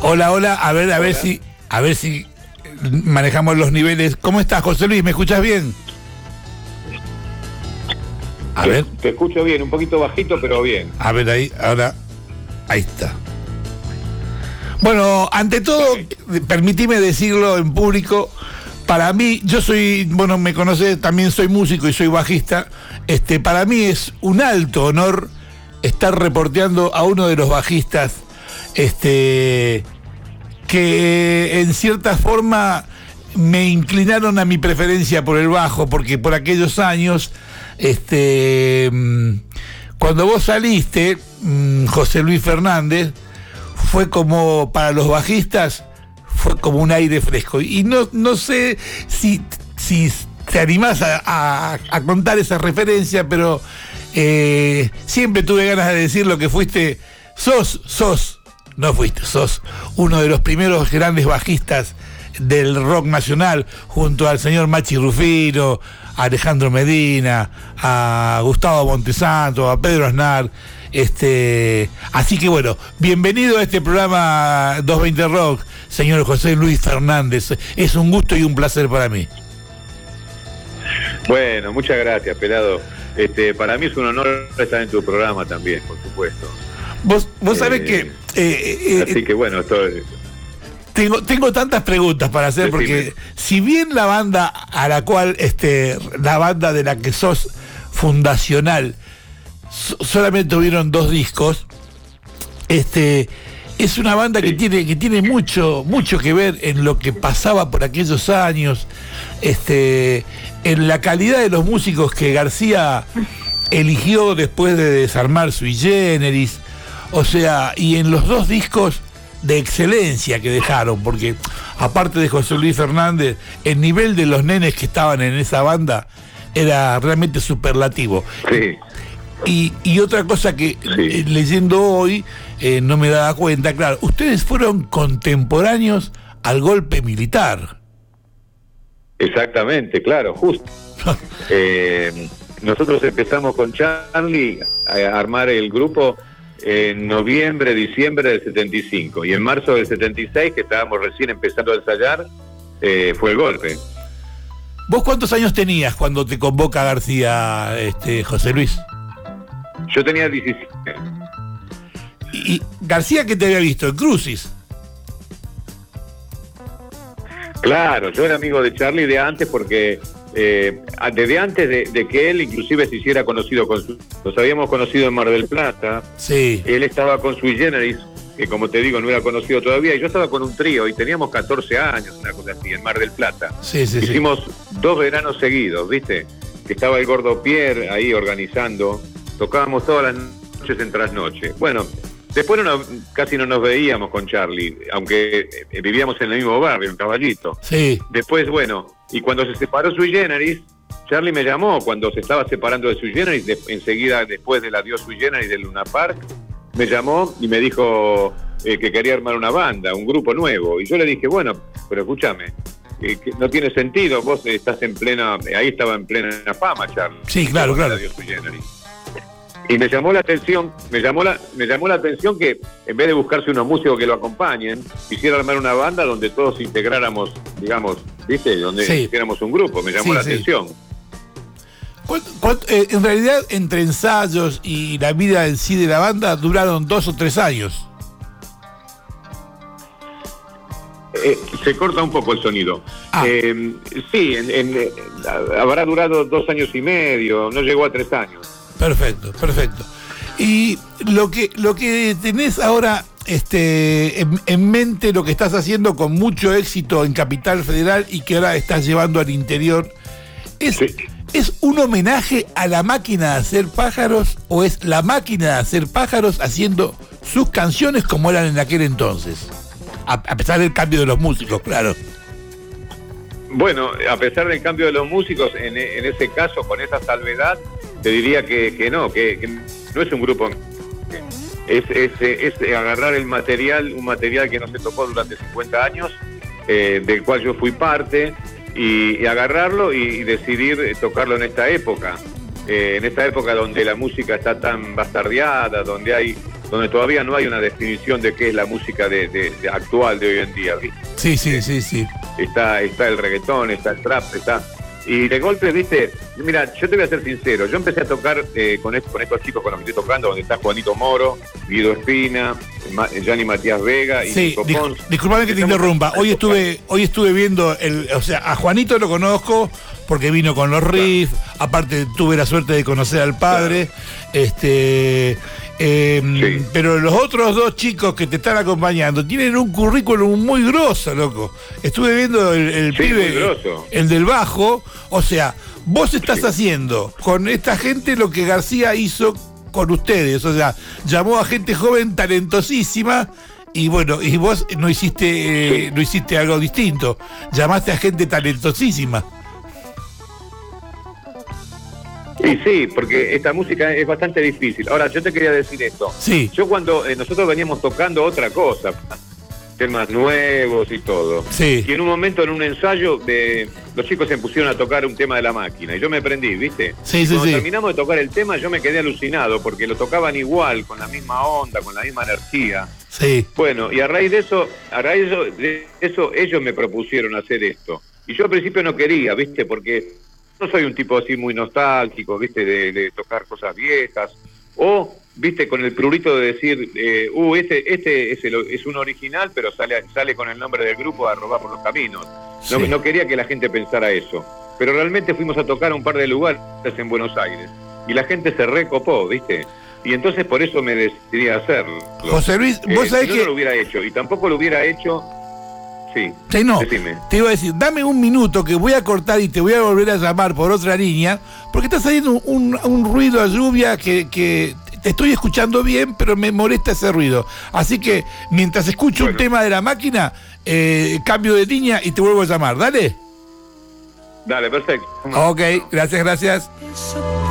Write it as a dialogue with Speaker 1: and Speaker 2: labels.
Speaker 1: Hola, hola, a ver si manejamos los niveles. ¿Cómo estás, José Luis? ¿Me escuchas bien? A ver.
Speaker 2: Te escucho bien, un poquito bajito, pero bien.
Speaker 1: A ver, ahí está. Bueno, ante todo, permitime decirlo en público. Para mí, yo soy, bueno, me conocés, también soy músico y soy bajista. Para mí es un alto honor estar reporteando a uno de los bajistas, que en cierta forma me inclinaron a mi preferencia por el bajo, porque por aquellos años, cuando vos saliste, José Luis Fernández, fue como, para los bajistas, fue como un aire fresco. Y no sé si te animás a contar esa referencia, pero siempre tuve ganas de decir lo que fuiste, sos uno de los primeros grandes bajistas del rock nacional, junto al señor Machi Rufino, a Alejandro Medina, a Gustavo Montesanto, a Pedro Aznar. Así que bueno, bienvenido a este programa 220 Rock, señor José Luis Fernández. Es un gusto y un placer para mí.
Speaker 2: Bueno, muchas gracias, pelado. Para mí es un honor estar en tu programa también, por supuesto.
Speaker 1: Vos sabés que...
Speaker 2: así que bueno,
Speaker 1: Tengo tantas preguntas para hacer, porque si bien la banda a la cual, la banda de la que sos fundacional, solamente tuvieron 2 discos, es una banda que tiene mucho que ver en lo que pasaba por aquellos años, en la calidad de los músicos que García eligió después de desarmar Sui Generis, o sea, y en los 2 discos de excelencia que dejaron, porque aparte de José Luis Fernández, el nivel de los nenes que estaban en esa banda era realmente superlativo.
Speaker 2: Sí.
Speaker 1: Y otra cosa que leyendo hoy no me daba cuenta, claro, ustedes fueron contemporáneos al golpe militar.
Speaker 2: Exactamente, claro, justo. Nosotros empezamos con Charlie a armar el grupo en noviembre, diciembre del 75, y en marzo del 76, que estábamos recién empezando a ensayar, fue el golpe.
Speaker 1: ¿Vos cuántos años tenías cuando te convoca García, José Luis?
Speaker 2: Yo tenía 17.
Speaker 1: ¿Y García qué te había visto? ¿En Crucis?
Speaker 2: Claro, yo era amigo de Charlie de antes, porque desde antes de que él inclusive se hiciera conocido, nos habíamos conocido en Mar del Plata.
Speaker 1: Sí.
Speaker 2: Él estaba con Sui Generis, que como te digo no era conocido todavía, y yo estaba con un trío y teníamos 14 años, una cosa así, en Mar del Plata.
Speaker 1: Sí.
Speaker 2: Hicimos 2 veranos seguidos, ¿viste? Que estaba el Gordo Pierre ahí organizando, tocábamos todas las noches en trasnoche. Bueno, después casi no nos veíamos con Charlie, aunque vivíamos en el mismo barrio, en Caballito.
Speaker 1: Sí.
Speaker 2: Después, bueno, y cuando se separó Sui Generis, Charlie me llamó cuando se estaba separando de Sui Generis, enseguida después del adiós Sui Generis del Luna Park, me llamó y me dijo que quería armar una banda, un grupo nuevo. Y yo le dije, bueno, pero escúchame, que no tiene sentido, vos estás ahí estaba en plena fama, Charlie.
Speaker 1: Sí, claro.
Speaker 2: Adiós Sui Generis. Y me llamó la atención que en vez de buscarse unos músicos que lo acompañen, quisiera armar una banda donde todos integráramos, digamos, ¿viste? Donde hiciéramos un grupo. Me llamó la atención.
Speaker 1: En realidad, entre ensayos y la vida en sí de la banda, duraron 2 o 3 años.
Speaker 2: Se corta un poco el sonido. Sí, habrá durado 2 años y medio, no llegó a 3 años.
Speaker 1: Perfecto. Y lo que tenés ahora en mente, lo que estás haciendo con mucho éxito en Capital Federal y que ahora estás llevando al interior, ¿es un homenaje a la máquina de hacer pájaros o es la máquina de hacer pájaros haciendo sus canciones como eran en aquel entonces? A pesar del cambio de los músicos, claro.
Speaker 2: Bueno, a pesar del cambio de los músicos, en ese caso, con esa salvedad, te diría que no es un grupo. Es agarrar un material que no se tocó durante 50 años, del cual yo fui parte, y agarrarlo y decidir tocarlo en esta época donde la música está tan bastardeada, donde hay donde todavía no hay una definición de qué es la música de actual de hoy en día, ¿viste?
Speaker 1: Sí.
Speaker 2: Está el reggaetón, está el trap, y de golpe, viste, mira, yo te voy a ser sincero, yo empecé a tocar con estos chicos con los que estoy tocando, donde está Juanito Moro, Guido Espina, Gianni Matías Vega y Nico Pons.
Speaker 1: Disculpame que te interrumpa, hoy estuve viendo, a Juanito lo conozco porque vino con los riffs, aparte tuve la suerte de conocer al padre, pero los otros dos chicos que te están acompañando tienen un currículum muy grosso, loco. Estuve viendo el pibe, el del bajo, o sea, vos estás haciendo con esta gente lo que García hizo con ustedes, o sea, llamó a gente joven talentosísima. Y bueno, y vos no hiciste algo distinto, llamaste a gente talentosísima.
Speaker 2: Sí, porque esta música es bastante difícil. Ahora, yo te quería decir esto.
Speaker 1: Sí.
Speaker 2: Yo cuando nosotros veníamos tocando otra cosa, temas nuevos y todo.
Speaker 1: Sí.
Speaker 2: Y en un momento, en un ensayo, los chicos se pusieron a tocar un tema de La Máquina. Y yo me prendí, ¿viste? Cuando terminamos de tocar el tema, yo me quedé alucinado, porque lo tocaban igual, con la misma onda, con la misma energía.
Speaker 1: Sí.
Speaker 2: Bueno, y a raíz de eso, ellos me propusieron hacer esto. Y yo al principio no quería, ¿viste? Porque no soy un tipo así muy nostálgico, ¿viste? De tocar cosas viejas. O, ¿viste? Con el prurito de decir, este es un original, pero sale con el nombre del grupo a robar por los caminos.
Speaker 1: Sí.
Speaker 2: No quería que la gente pensara eso. Pero realmente fuimos a tocar a un par de lugares en Buenos Aires. Y la gente se recopó, ¿viste? Y entonces por eso me decidí a hacerlo.
Speaker 1: José Luis, vos sabés que...
Speaker 2: Yo no lo hubiera hecho, y tampoco lo hubiera hecho... Sí,
Speaker 1: no,
Speaker 2: decime.
Speaker 1: te iba a decir, dame un minuto que voy a cortar y te voy a volver a llamar por otra línea, porque está saliendo un ruido a lluvia que te estoy escuchando bien, pero me molesta ese ruido. Así que mientras escucho un tema de La Máquina, cambio de línea y te vuelvo a llamar. ¿Dale?
Speaker 2: Dale, perfecto.
Speaker 1: Ok, gracias.